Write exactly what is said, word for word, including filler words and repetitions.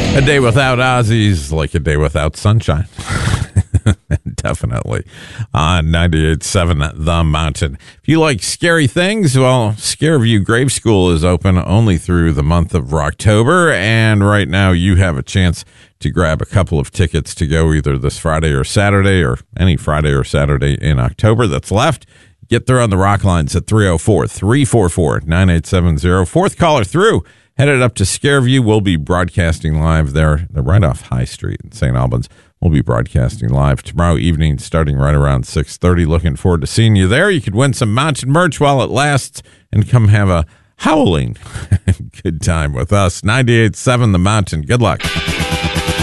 A day without Ozzy's like a day without sunshine. Definitely. On ninety-eight point seven The Mountain. If you like scary things, well, Scareview Grave School is open only through the month of October, and right now you have a chance to grab a couple of tickets to go either this Friday or Saturday, or any Friday or Saturday in October that's left. Get there on the rock lines at three oh four, three four four, nine eight seven zero. Fourth caller through. Headed up to Scareview. We'll be broadcasting live there. They're right off High Street in Saint Albans. We'll be broadcasting live tomorrow evening starting right around six thirty. Looking forward to seeing you there. You could win some mountain merch while it lasts and come have a howling good time with us. ninety-eight point seven The Mountain. Good luck.